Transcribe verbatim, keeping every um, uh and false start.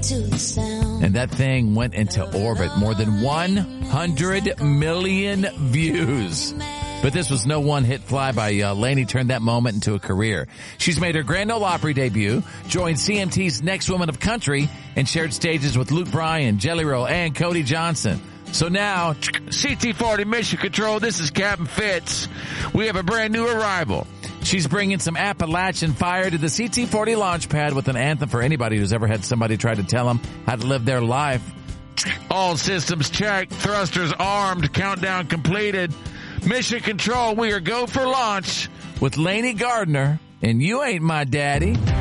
And that thing went into orbit. More than one hundred million views. But this was no one-hit flyby. Uh, Lainey turned that moment into a career. She's made her Grand Ole Opry debut, joined C M T's Next Woman of Country, and shared stages with Luke Bryan, Jelly Roll, and Cody Johnson. So now, C T forty Mission Control, this is Captain Fitz. We have a brand new arrival. She's bringing some Appalachian fire to the C T forty launch pad with an anthem for anybody who's ever had somebody try to tell them how to live their life. All systems checked, thrusters armed, countdown completed. Mission Control, we are go for launch with Lainey Gardner, and you ain't my daddy.